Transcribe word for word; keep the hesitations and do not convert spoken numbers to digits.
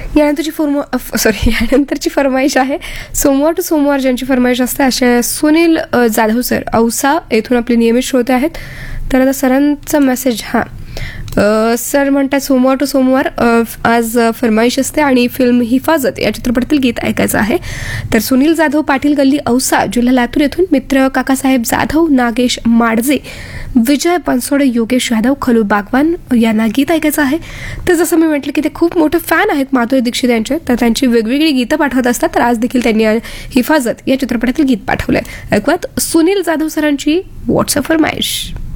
यानंतरची form sorry यानंतरची फरमाईश आहे सोमवार to सोमवार ज्यांची फरमाईश असते असे सुनील अ, जाधव सर औसा येथून आपले नियमित श्रोते आहेत. तर आता सरांचा मेसेज हां सर म्हणतात सोमवार टू सोमवार आज फरमाईश असते आणि फिल्म हिफाजत या चित्रपटातील गीत ऐकायचं आहे. तर सुनील जाधव पाटील गल्ली औसा जिल्हा लातूर येथून मित्र काकासाहेब जाधव नागेश माडजे विजय बनसोडे योगेश यादव खलू बागवान यांना गीत ऐकायचं आहे. तर जसं मी म्हटलं की ते खूप मोठे फॅन आहेत माधुरी दीक्षित यांचे, तर त्यांची वेगवेगळी गीतं पाठवत असतात. तर आज देखील त्यांनी हिफाजत या चित्रपटातील गीत पाठवलंय. ऐकूयात सुनील जाधव सरांची व्हॉट्सअप फरमाईश.